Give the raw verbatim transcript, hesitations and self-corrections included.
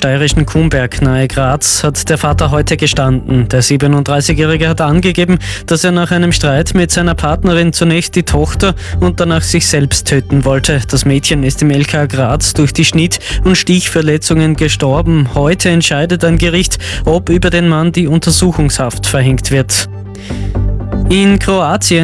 steirischen Kumberg nahe Graz hat der Vater heute gestanden. Der siebenunddreißigjährige hat angegeben, dass er nach einem Streit mit seiner Partnerin zunächst die Tochter und danach sich selbst töten wollte. Das Mädchen ist im L K Graz durch die Schnitt- und Stichverletzungen gestorben. Heute entscheidet ein Gericht, ob über den Mann die Untersuchungshaft verhängt wird. In Kroatien